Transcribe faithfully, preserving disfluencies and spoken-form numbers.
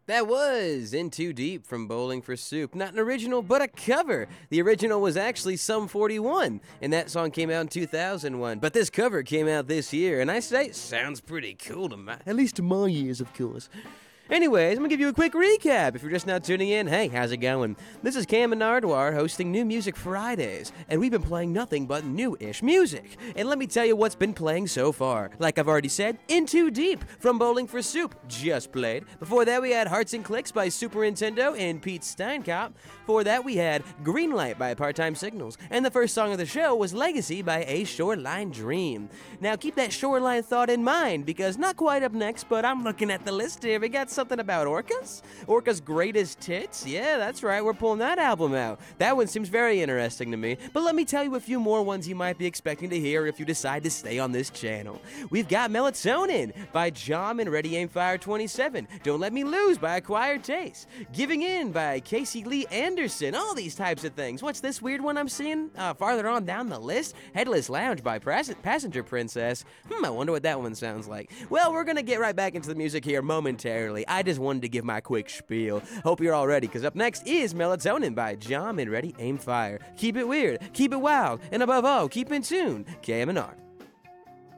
That was In Too Deep from Bowling for Soup. Not an original, but a cover. The original was actually Sum forty-one, and that song came out in two thousand one. But this cover came out this year, and I say, sounds pretty cool to my, at least to my ears, of course. Anyways, I'm going to give you a quick recap. If you're just now tuning in, hey, how's it going? This is Cam and Nardwar hosting New Music Fridays, and we've been playing nothing but new-ish music. And let me tell you what's been playing so far. Like I've already said, In Too Deep from Bowling for Soup, just played. Before that, we had Hearts and Clicks by Super Nintendo and Pete Steinkop. Before that, we had Green Light by Part-Time Signals. And the first song of the show was Legacy by A Shoreline Dream. Now, keep that shoreline thought in mind, because not quite up next, but I'm looking at the list here. We got something about Orcas? Orcas Greatest Hits? Yeah, that's right, we're pulling that album out. That one seems very interesting to me, but let me tell you a few more ones you might be expecting to hear if you decide to stay on this channel. We've got Melatonin by Jom and Ready Aim Fire twenty-seven, Don't Let Me Lose by Acquired Taste, Giving In by Casey Lee Anderson, all these types of things. What's this weird one I'm seeing? Uh, farther on down the list, Headless Lounge by Pras- Passenger Princess. Hmm, I wonder what that one sounds like. Well, we're gonna get right back into the music here momentarily. I just wanted to give my quick spiel. Hope you're all ready, because up next is Melatonin by Jom and Ready Aim Fire. Keep it weird, keep it wild, and above all, keep in tune. K M and R.